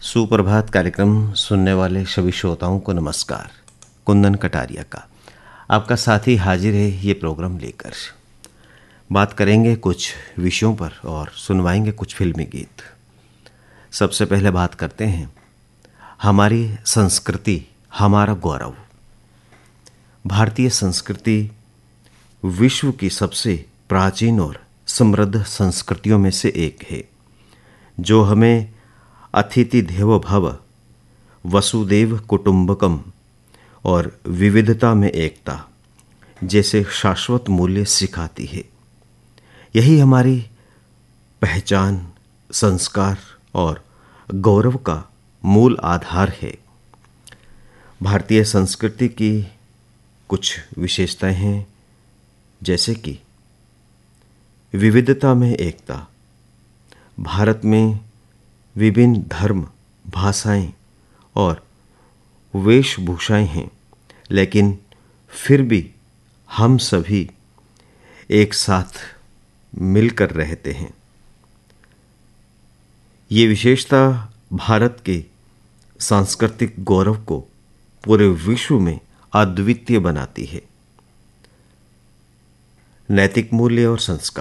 सुप्रभात कार्यक्रम सुनने वाले सभी श्रोताओं को नमस्कार। कुंदन कटारिया का आपका साथी हाजिर है ये प्रोग्राम लेकर। बात करेंगे कुछ विषयों पर और सुनवाएंगे कुछ फिल्मी गीत। सबसे पहले बात करते हैं हमारी संस्कृति हमारा गौरव। भारतीय संस्कृति विश्व की सबसे प्राचीन और समृद्ध संस्कृतियों में से एक है, जो हमें अतिथि देवो भव, वसुदेव कुटुंबकम और विविधता में एकता जैसे शाश्वत मूल्य सिखाती है। यही हमारी पहचान, संस्कार और गौरव का मूल आधार है। भारतीय संस्कृति की कुछ विशेषताएं हैं, जैसे कि विविधता में एकता। भारत में विभिन्न धर्म, भाषाएं और वेशभूषाएं हैं, लेकिन फिर भी हम सभी एक साथ मिलकर रहते हैं। ये विशेषता भारत के सांस्कृतिक गौरव को पूरे विश्व में अद्वितीय बनाती है। नैतिक मूल्य और संस्कार।